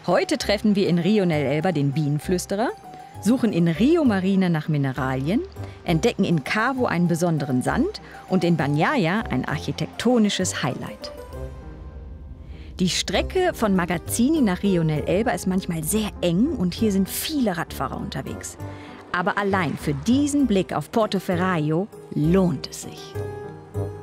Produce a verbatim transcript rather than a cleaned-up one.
Heute treffen wir in Rio nel Elba den Bienenflüsterer, suchen in Rio Marina nach Mineralien, entdecken in Cavo einen besonderen Sand und in Banhaia ein architektonisches Highlight. Die Strecke von Magazzini nach Rio nel Elba ist manchmal sehr eng und hier sind viele Radfahrer unterwegs. Aber allein für diesen Blick auf Portoferraio lohnt es sich.